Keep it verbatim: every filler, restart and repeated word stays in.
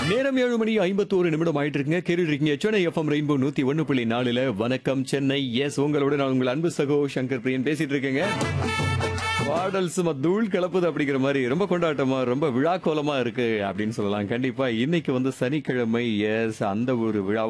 நேரம் ஏழு மணி ஐம்பத்தோரு நிமிடம் ஆயிட்டு இருக்குங்க. கேட்டுட்டு இருக்கீங்க சென்னை எஃப்எம் ரெயின்போ நூத்தி ஒன்னு புள்ளி நாலுல வணக்கம் சென்னை. எஸ், உங்களோட நான் உங்கள் அன்பு சகோ சங்கர் பிரியன் பேசிட்டு இருக்கேங்க. பாடல் சும்மா தூள் கலப்புது அப்படிங்கிற மாதிரி ரொம்ப கொண்டாட்டமா ரொம்ப விழா கோலமா இருக்கு அப்படின்னு சொல்லலாம். கண்டிப்பா இன்னைக்கு வந்து சனிக்கிழமை. எஸ், அந்த ஒரு விழா